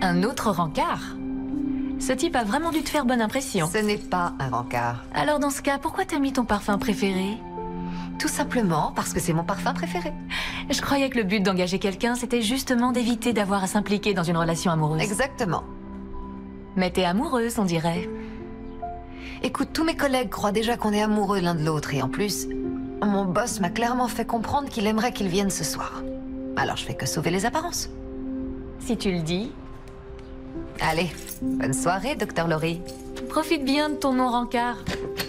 Un autre rencard? Ce type a vraiment dû te faire bonne impression. Ce n'est pas un rencard. Alors dans ce cas, pourquoi t'as mis ton parfum préféré? Tout simplement parce que c'est mon parfum préféré. Je croyais que le but d'engager quelqu'un, c'était justement d'éviter d'avoir à s'impliquer dans une relation amoureuse. Exactement. Mais t'es amoureuse, on dirait. Écoute, tous mes collègues croient déjà qu'on est amoureux l'un de l'autre et en plus, mon boss m'a clairement fait comprendre qu'il aimerait qu'ils viennent ce soir. Alors je fais que sauver les apparences. Si tu le dis. Allez, bonne soirée, Docteur Laurie. Profite bien de ton non-rencard.